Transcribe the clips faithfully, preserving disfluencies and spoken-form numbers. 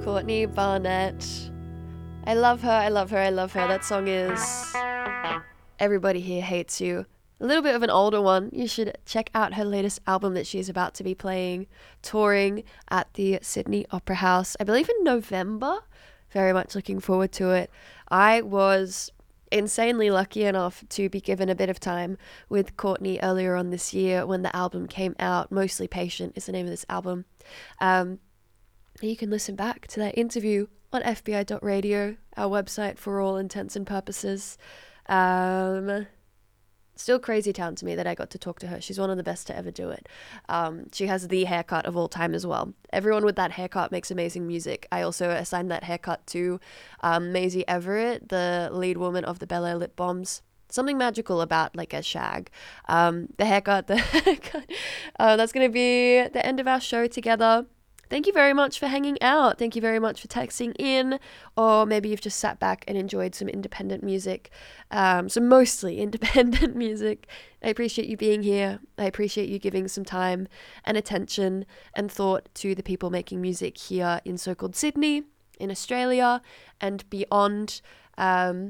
Courtney Barnett. I love her, I love her, I love her. That song is Everybody Here Hates You. A little bit of an older one. You should check out her latest album that she's about to be playing, touring at the Sydney Opera House, I believe in November. Very much looking forward to it. I was insanely lucky enough to be given a bit of time with Courtney earlier on this year when the album came out. Mostly Patient is the name of this album. Um, you can listen back to that interview on f b i dot radio, our website for all intents and purposes. Um, still crazy town to me that I got to talk to her. She's one of the best to ever do it. Um, she has the haircut of all time as well. Everyone with that haircut makes amazing music. I also assigned that haircut to um, Maisie Everett, the lead woman of the Bel Air Lip Bombs. Something magical about like a shag. Um, the haircut, the haircut. Uh, that's going to be the end of our show together. Thank you very much for hanging out. Thank you very much for texting in, or maybe you've just sat back and enjoyed some independent music, um, so mostly independent music. I appreciate you being here. I appreciate you giving some time and attention and thought to the people making music here in so-called Sydney, in Australia, and beyond. Um,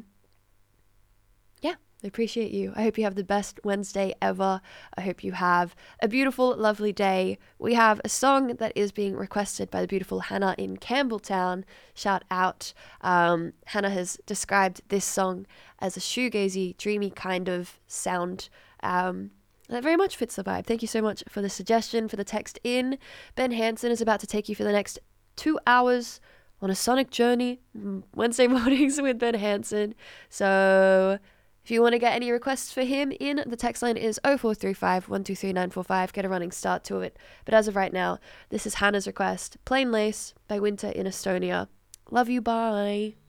yeah. I appreciate you. I hope you have the best Wednesday ever. I hope you have a beautiful, lovely day. We have a song that is being requested by the beautiful Hannah in Campbelltown. Shout out. Um, Hannah has described this song as a shoegazy, dreamy kind of sound. Um, that very much fits the vibe. Thank you so much for the suggestion, for the text in. Ben Hansen is about to take you for the next two hours on a sonic journey. Wednesday mornings with Ben Hansen. So if you want to get any requests for him in, the text line is oh four three five, one two three nine four five. Get a running start to it. But as of right now, this is Hannah's request. Plain Lace by Winter in Estonia. Love you, bye.